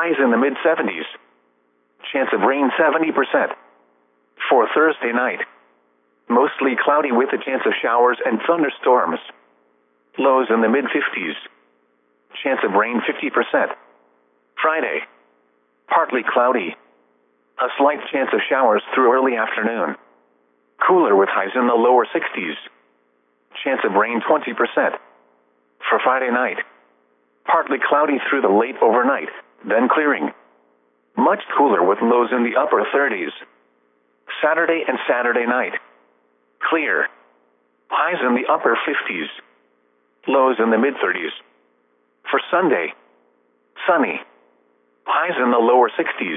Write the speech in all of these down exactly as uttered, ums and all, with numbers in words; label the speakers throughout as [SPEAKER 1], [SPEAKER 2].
[SPEAKER 1] highs in the mid seventies. Chance of rain seventy percent. For Thursday night, mostly cloudy with a chance of showers and thunderstorms. Lows in the mid fifties. Chance of rain fifty percent. Friday, partly cloudy. A slight chance of showers through early afternoon. Cooler with highs in the lower sixties. Chance of rain twenty percent. For Friday night, partly cloudy through the late overnight, then clearing. Much cooler with lows in the upper thirties. Saturday and Saturday night, clear. Highs in the upper fifties. Lows in the mid thirties. For Sunday, sunny. Highs in the lower sixties.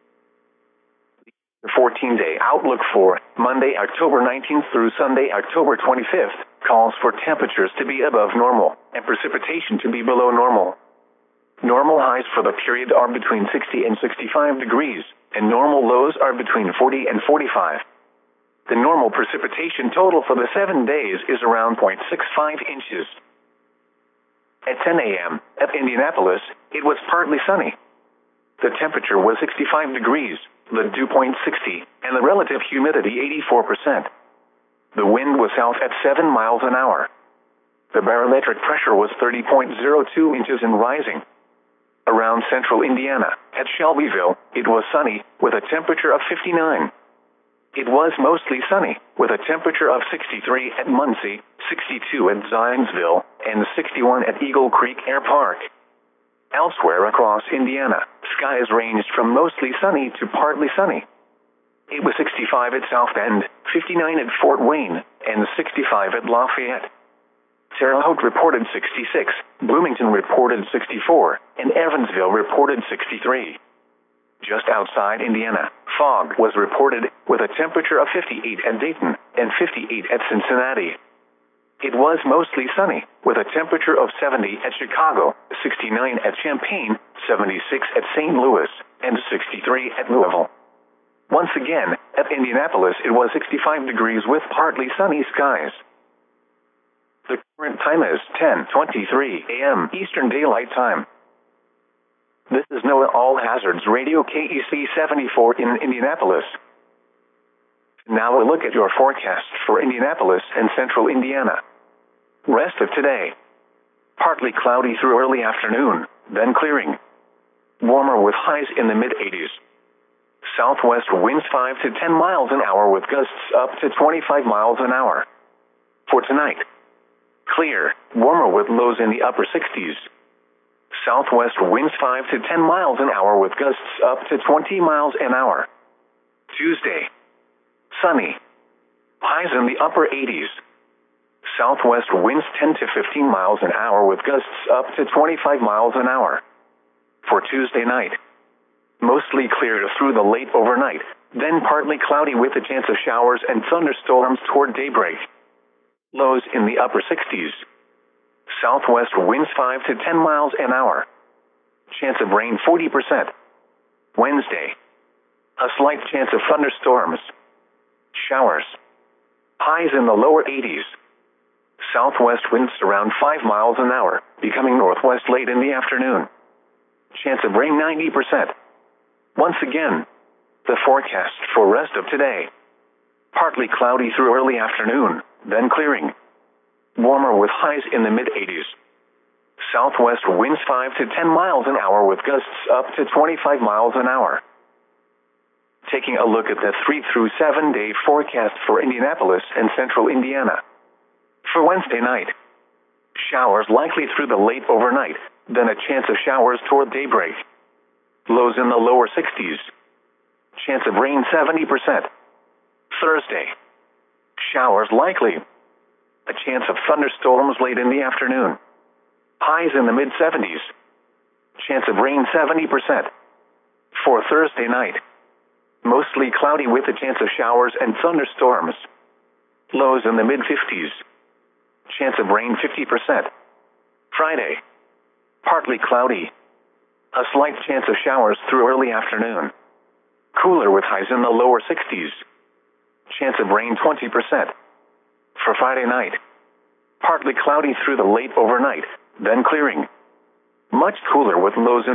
[SPEAKER 1] The fourteen-day outlook for Monday, October nineteenth through Sunday, October twenty-fifth, calls for temperatures to be above normal and precipitation to be below normal. Normal highs for the period are between sixty and sixty-five degrees, and normal lows are between forty and forty-five. The normal precipitation total for the seven days is around zero point six five inches. At ten a m at Indianapolis, it was partly sunny. The temperature was sixty-five degrees, the dew point sixty, and the relative humidity eighty-four percent. The wind was south at seven miles an hour. The barometric pressure was thirty point zero two inches and rising. Around central Indiana, at Shelbyville, it was sunny, with a temperature of fifty-nine. It was mostly sunny, with a temperature of sixty-three at Muncie, sixty-two at Zionsville, and sixty-one at Eagle Creek Air Park. Elsewhere across Indiana, skies ranged from mostly sunny to partly sunny. It was sixty-five at South Bend, fifty-nine at Fort Wayne, and sixty-five at Lafayette. Terre Haute reported sixty-six, Bloomington reported sixty-four, and Evansville reported sixty-three. Just outside Indiana, fog was reported, with a temperature of fifty-eight at Dayton and fifty-eight at Cincinnati. It was mostly sunny, with a temperature of seventy at Chicago, sixty-nine at Champaign, seventy-six at Saint Louis, and sixty-three at Louisville. Once again, at Indianapolis it was sixty-five degrees with partly sunny skies. The current time is ten twenty-three a m Eastern Daylight Time. This is NOAA All Hazards Radio K E C seventy-four in Indianapolis. Now a look at your forecast for Indianapolis and central Indiana. Rest of today. Partly cloudy through early afternoon, then clearing. Warmer with highs in the mid eighties. Southwest winds five to ten miles an hour with gusts up to twenty-five miles an hour. For tonight, clear, warmer with lows in the upper sixties. Southwest winds five to ten miles an hour with gusts up to twenty miles an hour. Tuesday, sunny. Highs in the upper eighties. Southwest winds ten to fifteen miles an hour with gusts up to twenty-five miles an hour. For Tuesday night, mostly clear through the late overnight, then partly cloudy with a chance of showers and thunderstorms toward daybreak. Lows in the upper sixties. Southwest winds five to ten miles an hour. Chance of rain forty percent. Wednesday, a slight chance of thunderstorms. Showers. Highs in the lower eighties. Southwest winds around five miles an hour, becoming northwest late in the afternoon. Chance of rain ninety percent. Once again, the forecast for rest of today. Partly cloudy through early afternoon, then clearing. Warmer with highs in the mid eighties. Southwest winds five to ten miles an hour with gusts up to twenty-five miles an hour. Taking a look at the three through seven day forecast for Indianapolis and central Indiana. For Wednesday night, showers likely through the late overnight, then a chance of showers toward daybreak. Lows in the lower sixties. Chance of rain seventy percent. Thursday, showers likely. A chance of thunderstorms late in the afternoon. Highs in the mid seventies. Chance of rain seventy percent. For Thursday night, mostly cloudy with a chance of showers and thunderstorms. Lows in the mid fifties. Chance of rain fifty percent. Friday, partly cloudy. A slight chance of showers through early afternoon. Cooler with highs in the lower sixties. Chance of rain twenty percent. For Friday night, partly cloudy through the late overnight, then clearing. Much cooler with lows in